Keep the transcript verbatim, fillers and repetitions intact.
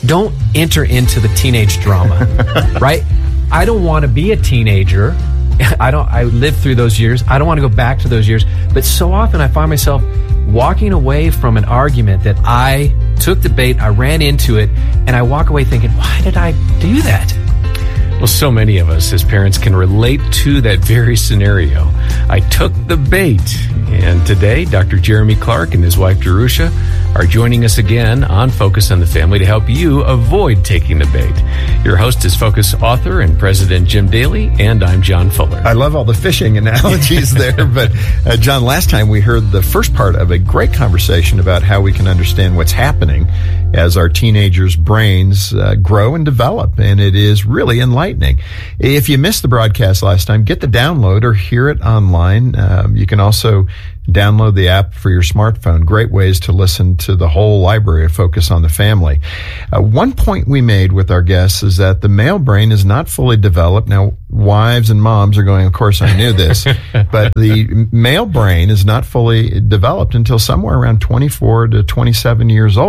don't enter into the teenage drama, right? I don't want to be a teenager. I don't. I lived through those years. I don't want to go back to those years. But so often I find myself walking away from an argument that I took the bait, I ran into it, and I walk away thinking, why did I do that? Well, so many of us as parents can relate to that very scenario. I took the bait. And today, Doctor Jeremy Clark and his wife, Jerusha, are joining us again on Focus on the Family to help you avoid taking the bait. Your host is Focus author and president Jim Daly, and I'm John Fuller. I love all the fishing analogies there. But, uh, John, last time we heard the first part of a great conversation about how we can understand what's happening as our teenagers' brains uh, grow and develop, and it is really enlightening. If you missed the broadcast last time, get the download or hear it online. Um, you can also download the app for your smartphone. Great ways to listen to the whole library of Focus on the Family. Uh, one point we made with our guests is that the male brain is not fully developed. Now, wives and moms are going, of course I knew this, but the male brain is not fully developed until somewhere around twenty-four to twenty-seven years old.